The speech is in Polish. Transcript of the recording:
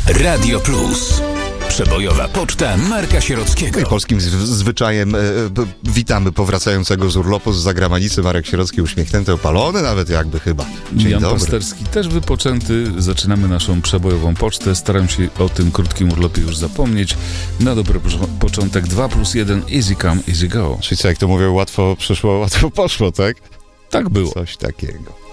Radio Plus. Przebojowa poczta Marka Sierockiego. I polskim zwyczajem witamy powracającego z urlopu z zagranicy. Marek Sierocki uśmiechnięty, opalony nawet jakby chyba. Dzień Jan dobry. Pasterski też wypoczęty. Zaczynamy naszą przebojową pocztę. Staram się o tym krótkim urlopie już zapomnieć. Na dobry początek 2+1 easy come, easy go. Czyli co, jak to mówią, łatwo przyszło, łatwo poszło, tak? Tak było. Coś takiego.